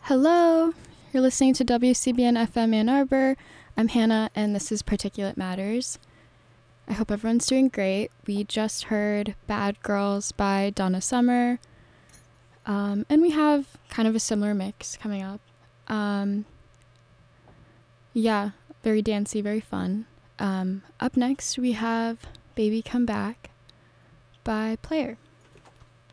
Hello, you're listening to WCBN FM Ann Arbor. I'm Hannah, and this is Particulate Matters. I hope everyone's doing great. We just heard Bad Girls by Donna Summer, and we have kind of a similar mix coming up. Yeah, very dancey, very fun. Up next, we have Baby Come Back by Player.